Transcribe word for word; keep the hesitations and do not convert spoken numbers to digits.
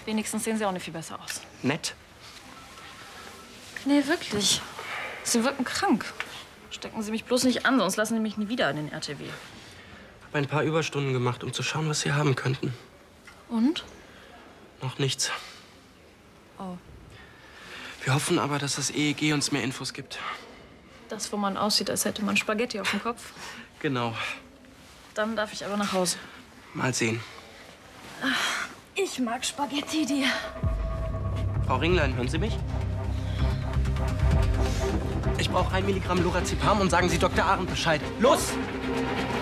Wenigstens sehen Sie auch nicht viel besser aus. Nett? Nee, wirklich. Sie wirken krank. Stecken Sie mich bloß nicht an, sonst lassen Sie mich nie wieder in den R T W. Hab ein paar Überstunden gemacht, um zu schauen, was Sie haben könnten. Und? Noch nichts. Oh. Wir hoffen aber, dass das E E G uns mehr Infos gibt. Das, wo man aussieht, als hätte man Spaghetti auf dem Kopf. Genau. Dann darf ich aber nach Hause. Mal sehen. Ach, ich mag Spaghetti, die. Frau Ringlein, hören Sie mich? Ich brauche ein Milligramm Lorazepam und sagen Sie Doktor Arendt Bescheid. Los!